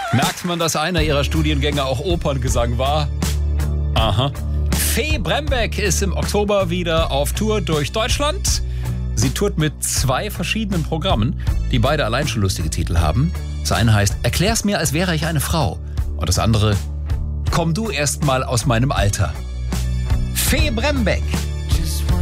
Merkt man, dass einer ihrer Studiengänge auch Operngesang war? Aha. Fee Brembeck ist im Oktober wieder auf Tour durch Deutschland. Sie tourt mit 2 verschiedenen Programmen, die beide allein schon lustige Titel haben. Das eine heißt, erklär's mir, als wäre ich eine Frau. Und das andere, komm du erst mal aus meinem Alter. Fee Brembeck.